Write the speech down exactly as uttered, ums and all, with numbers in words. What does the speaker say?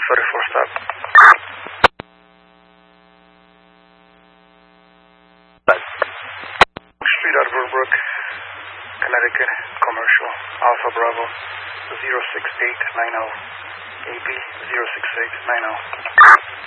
thirty-four, stop. Street out of Riverbrook, Connecticut, commercial, Alpha Bravo, zero six eight nine zero, A B zero six eight nine zero.